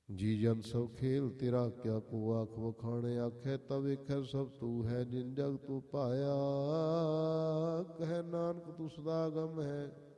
ਜੀ ਜਨ ਸਭ ਖੇਲ ਤੇਰਾ ਕਿਆ ਕੋ ਆਖ ਵਖਾਣੇ, ਆਖੇ ਤਾਂ ਵੇਖੈ ਸਭ ਤੂੰ ਹੈ, ਜਿਨ ਜਗ ਤੂੰ ਪਾਇਆ। ਕਹੈ ਨਾਨਕ ਤੂੰ ਸਦਾ ਗਮ ਹੈ,